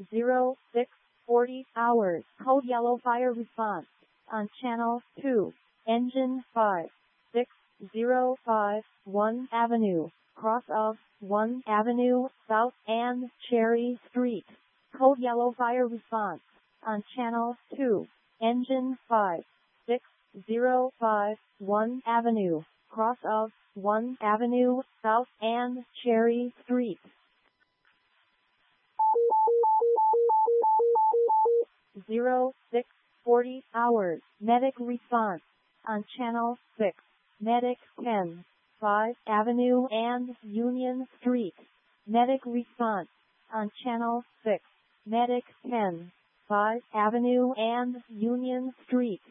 0640 hours. Code yellow fire response on channel 2. Engine 56051 Avenue, cross of 1 Avenue South and Cherry Street. Code yellow fire response on channel 2. Engine 56051 Avenue, cross of 1 Avenue South and Cherry Street. 0640 hours. Medic response on channel 6. Medic 10, 5 Avenue and Union Street. Medic response on channel 6. Medic 10, 5 Avenue and Union Street.